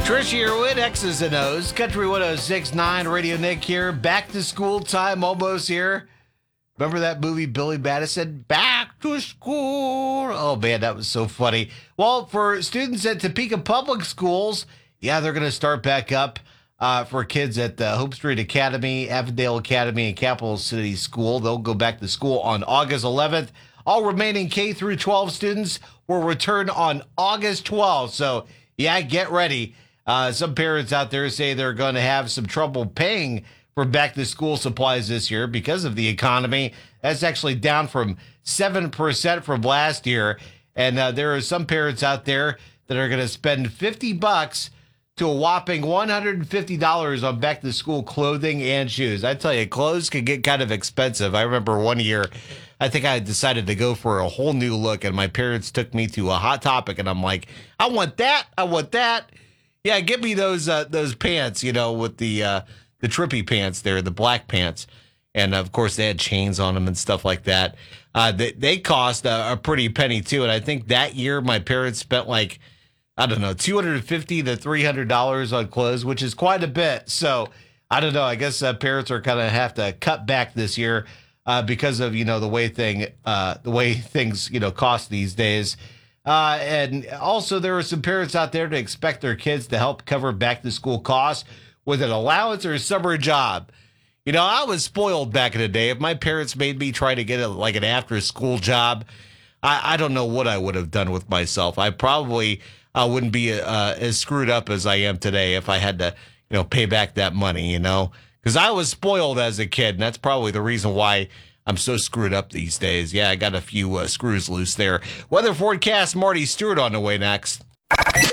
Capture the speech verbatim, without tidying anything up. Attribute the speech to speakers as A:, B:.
A: Trish Yearwood, X's and O's, Country one oh six point nine, Radio Nick here. Back to school time, almost here. Remember that movie, Billy Madison? Back to school. Oh, man, that was so funny. Well, for students at Topeka Public Schools, yeah, they're going to start back up uh, for kids at the Hope Street Academy, Avondale Academy, and Capital City School. They'll go back to school on August eleventh. All remaining K through twelve students will return on August twelfth. So, yeah, get ready. Uh, some parents out there say they're going to have some trouble paying for back-to-school supplies this year because of the economy. That's actually down from seven percent from last year. And uh, there are some parents out there that are going to spend fifty bucks to a whopping one hundred fifty dollars on back-to-school clothing and shoes. I tell you, clothes can get kind of expensive. I remember one year, I think I decided to go for a whole new look, and my parents took me to a Hot Topic, and I'm like, I want that, I want that. Yeah, give me those uh, those pants, you know, with the uh, the trippy pants there, the black pants. And, of course, they had chains on them and stuff like that. Uh, they, they cost a, a pretty penny, too. And I think that year my parents spent, like, I don't know, two hundred fifty dollars to three hundred dollars on clothes, which is quite a bit. So, I don't know. I guess uh, parents are going to have to cut back this year uh, because of, you know, the way thing, uh, the way things, you know, cost these days. Uh, and also, there are some parents out there to expect their kids to help cover back-to-school costs with an allowance or a summer job. You know, I was spoiled back in the day. If my parents made me try to get a, like an after-school job, I, I don't know what I would have done with myself. I probably uh, wouldn't be uh, as screwed up as I am today if I had to, you know, pay back that money, you know. Because I was spoiled as a kid, and that's probably the reason why I'm so screwed up these days. Yeah, I got a few uh, screws loose there. Weather forecast, Marty Stewart on the way next.